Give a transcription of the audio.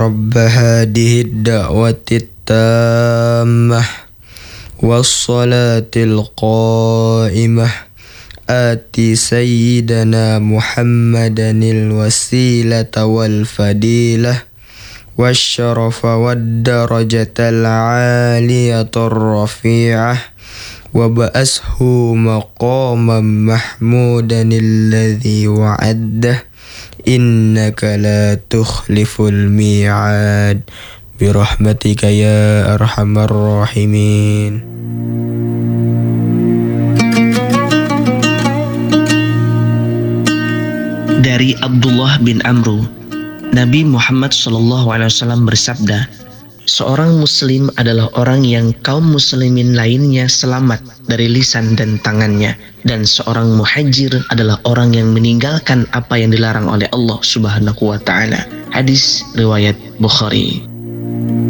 رب هذه الدعوة التامة والصلاة القائمة آت سيدنا محمدا الوسيلة والفضيلة والشرف والدرجة العالية الرفيعة وبعثه مقاما محمودا الذي وعده إنك لا تخلف الميعاد برحمتك يا أرحم الراحمين. Dari Abdullah bin Amru, Nabi Muhammad SAW bersabda, seorang muslim adalah orang yang kaum muslimin lainnya selamat dari lisan dan tangannya, dan seorang muhajir adalah orang yang meninggalkan apa yang dilarang oleh Allah Subhanahu wa taala. Hadis riwayat Bukhari.